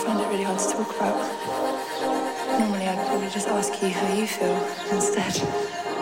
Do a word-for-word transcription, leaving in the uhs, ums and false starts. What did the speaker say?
find it really hard to talk about. Normally I'd probably just ask you how you feel instead.